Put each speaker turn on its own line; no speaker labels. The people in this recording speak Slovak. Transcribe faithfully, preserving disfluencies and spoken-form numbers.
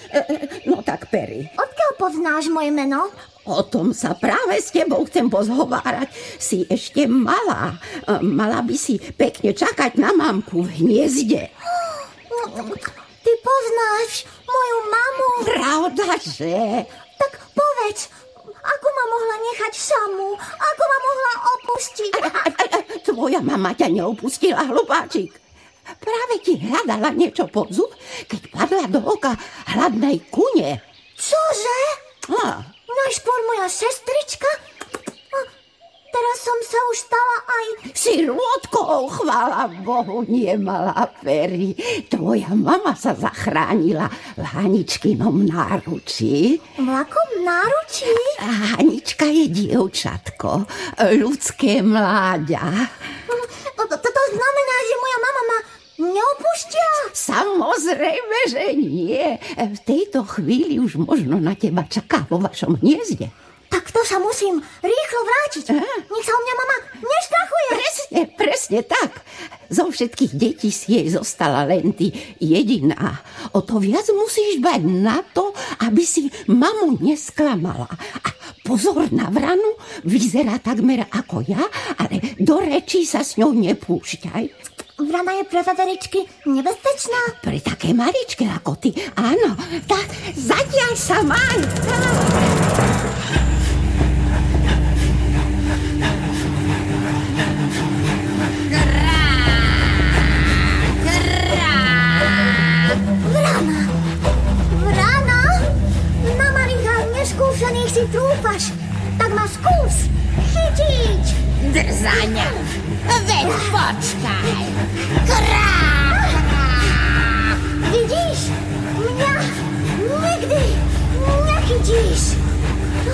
No tak, Perry.
Odkiaľ poznáš moje meno?
O tom sa práve s tebou chcem pozhovárať. Si ešte malá. Mala by si pekne čakať na mamku v hniezde.
Ty poznáš moju mamu?
Pravda, že?
Tak povedz, ako ma mohla nechať samú? Ako ma mohla opustiť?
Tvoja mama ťa neopustila, hlupáčik. Práve ti hľadala niečo pod zub, keď padla do oka hladnej kune.
Čože?
A.
Najskôr moja sestrička? A teraz som sa už stala aj...
Sirotkou, chvála Bohu, nie, malá Perry. Tvoja mama sa zachránila v Haničkinom náručí.
V akom náručí?
Hanička je dievčatko, ľudské mláďa.
To znamená, že moja mama ma neopustia?
Samozrejme, že nie. V tejto chvíli už možno na teba čaká vo vašom hniezde.
Tak to sa musím rýchlo vrátiť. Nech sa o mňa mama nestrachuje.
Presne, presne tak. Zo všetkých detí si jej zostala len ty jediná. O to viac musíš dbať na to, aby si mamu nesklamala. A pozor na vranu, vyzerá takmer ako ja, ale do rečí sa s ňou nepúšťaj.
Vrana je pre veveričky nebezpečná?
Pre také maličké ako ty, áno. Tak zatiaľ sa maň.
Vrana! Vrana! Na malých a neskúšaných si trúfaš. Tak ma skús chytiť!
Drzaňa! Veď počkaj! Krá!
Vidíš? Mňa nikdy nechytíš!